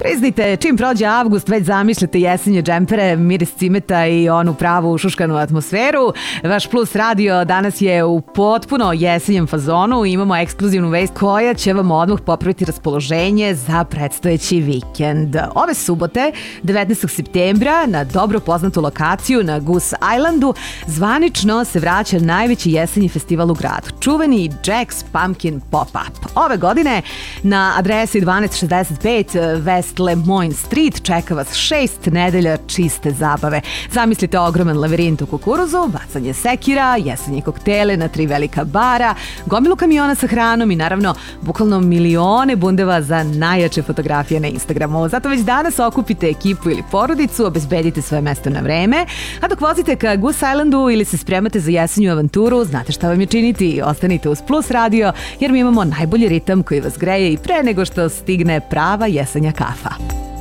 Priznajte, čim prođe avgust, već zamišljate jesenje džempere, miris cimeta i onu pravu šuškanu atmosferu. Vaš Plus radio danas je u potpuno jesenjem fazonu i imamo ekskluzivnu vest koja će vam odmah popraviti raspoloženje za predstojeći vikend. Ove subote, 19. septembra, na dobro poznatu lokaciju na Goose Islandu, zvanično se vraća najveći jesenji festival u gradu, čuveni Jack's Pumpkin Pop-Up. Ove godine na adresi 1265 West Lemoyne Street čeka vas 6 nedelja čiste zabave. Zamislite ogroman lavirint u kukuruzu, bacanje sekira, jesenje koktele na 3 velika bara, gomilu kamiona sa hranom i naravno bukvalno milione bundeva za najjače fotografije na Instagramu. Zato već danas okupite ekipu ili porodicu, obezbedite svoje mesto na vreme, a dok vozite ka Goose Islandu ili se spremate za jesenju avanturu, znate šta vam je činiti, ostanite uz Plus radio jer mi imamo najbolji ritam koji vas greje i pre nego što stigne prava jesenja kafa.